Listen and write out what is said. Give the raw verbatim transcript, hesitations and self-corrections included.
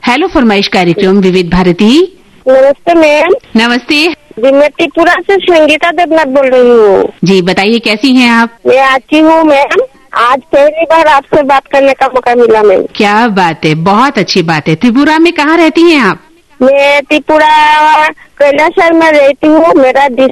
Hello फरमाइश कार्यक्रम विविध भारती। नमस्ते मैम। नमस्ते जी, मैं त्रिपुरा से संगीता देवनाथ बोल रही हूँ। जी, बताइए कैसी हैं आप? मैं अच्छी हूँ मैम। आज पहली बार आपसे बात करने का मौका मिला मैम। क्या बात है, बहुत अच्छी बात है। त्रिपुरा में कहाँ रहती हैं आप? मैं त्रिपुरा कैलाशहर में रहती हूँ। मेरा